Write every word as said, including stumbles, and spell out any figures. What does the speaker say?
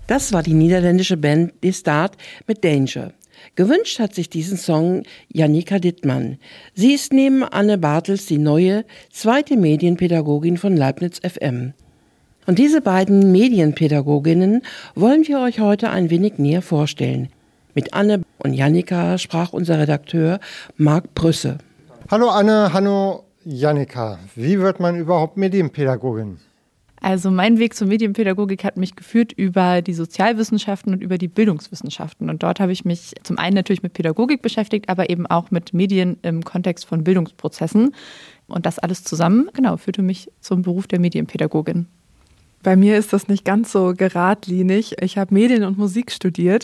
Das war die niederländische Band De Staat mit Danger. Gewünscht hat sich diesen Song Jannika Dittmann. Sie ist neben Anne Bartels die neue, zweite Medienpädagogin von Leibniz F M. Und diese beiden Medienpädagoginnen wollen wir euch heute ein wenig näher vorstellen. Mit Anne und Jannika sprach unser Redakteur Marc Brüsse. Hallo Anne, hallo Jannika. Wie wird man überhaupt Medienpädagogin? Also mein Weg zur Medienpädagogik hat mich geführt über die Sozialwissenschaften und über die Bildungswissenschaften. Und dort habe ich mich zum einen natürlich mit Pädagogik beschäftigt, aber eben auch mit Medien im Kontext von Bildungsprozessen. Und das alles zusammen, genau, führte mich zum Beruf der Medienpädagogin. Bei mir ist das nicht ganz so geradlinig. Ich habe Medien und Musik studiert